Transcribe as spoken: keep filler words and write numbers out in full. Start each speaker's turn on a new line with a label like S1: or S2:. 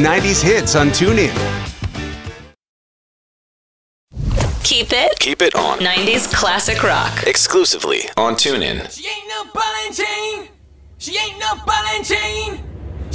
S1: nineties hits on TuneIn.
S2: Keep it.
S3: Keep it on.
S2: nineties classic rock.
S3: Exclusively on TuneIn.
S4: She ain't no ball and chain. She ain't no ball and chain.